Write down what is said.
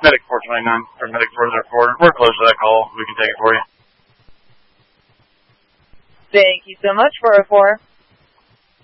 Medic 429, or Medic 404. We're close to that call. We can take it for you. Thank you so much, 404.